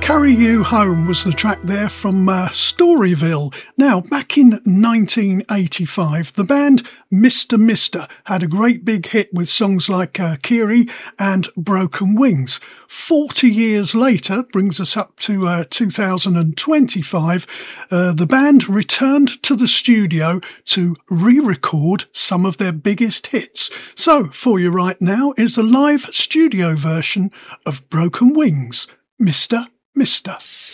Carry You Home was the track there from Storyville. Now, back in 1985, the band Mr. Mister had a great big hit with songs like Kiri and Broken Wings. 40 years later, brings us up to 2025, the band returned to the studio to re-record some of their biggest hits. So, for you right now is a live studio version of Broken Wings, Mr. Mister.